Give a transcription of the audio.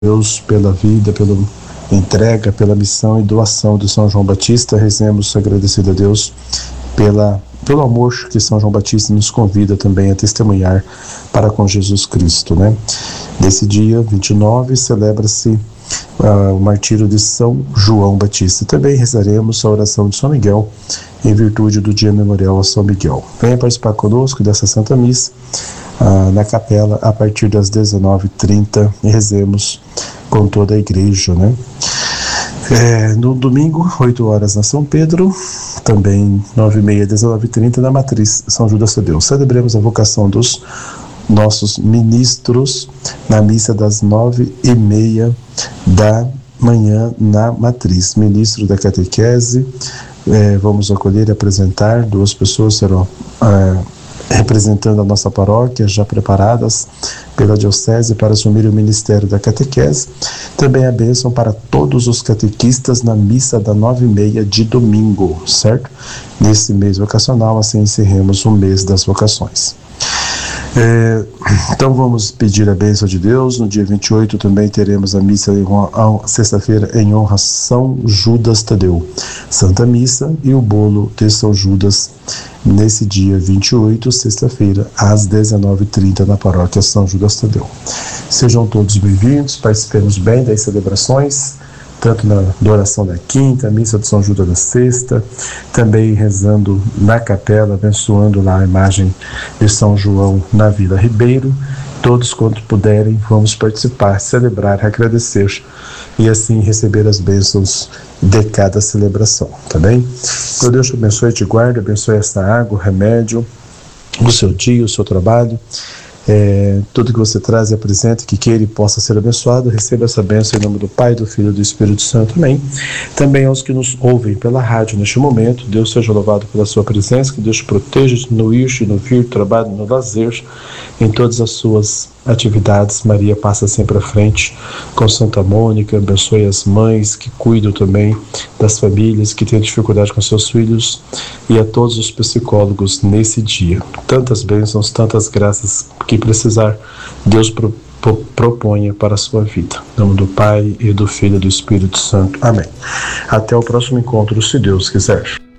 Deus pela vida, pela entrega, pela missão e doação de São João Batista. Rezemos agradecido a Deus pelo amor que São João Batista nos convida também a testemunhar para com Jesus Cristo, né? Nesse dia 29 celebra-se o martírio de São João Batista. Também rezaremos a oração de São Miguel em virtude do dia memorial a São Miguel. Venha participar conosco dessa Santa Missa na capela a partir das 19h30 e rezemos com toda a igreja, né? No domingo, 8 horas na São Pedro, também 9h30, 19h30 na Matriz São Judas Tadeu. Celebremos a vocação dos nossos ministros na missa das 9h30 da manhã na Matriz. Ministro da Catequese, vamos acolher e apresentar, 2 pessoas serão representando a nossa paróquia, já preparadas pela diocese para assumir o ministério da catequese. Também a bênção para todos os catequistas na missa da 9h30 de domingo, certo? Nesse mês vocacional, assim encerremos o mês das vocações. Então vamos pedir a bênção de Deus. No dia 28 também teremos a missa sexta-feira em honra a São Judas Tadeu, Santa Missa e o bolo de São Judas nesse dia 28, sexta-feira, às 19h30 na paróquia São Judas Tadeu. Sejam todos bem-vindos, participemos bem das celebrações, tanto na oração da quinta, a missa de São Judas da sexta, também rezando na capela, abençoando lá a imagem de São João na Vila Ribeiro. Todos quanto puderem, vamos participar, celebrar, agradecer e assim receber as bênçãos de cada celebração, tá bem? Então Deus te abençoe e te guarde, abençoe essa água, o remédio, o seu dia, o seu trabalho. Tudo que você traz e apresenta, que queira e possa ser abençoado, receba essa bênção em nome do Pai, do Filho e do Espírito Santo. Amém. Também aos que nos ouvem pela rádio neste momento, Deus seja louvado pela sua presença, que Deus te proteja no ir, no vir, trabalho, no lazer, em todas as suas atividades. Maria passa sempre à frente com Santa Mônica, abençoe as mães que cuidam também das famílias que têm dificuldade com seus filhos e a todos os psicólogos nesse dia. Tantas bênçãos, tantas graças que precisar, Deus proponha para a sua vida. Em nome do Pai e do Filho e do Espírito Santo. Amém. Até o próximo encontro, se Deus quiser.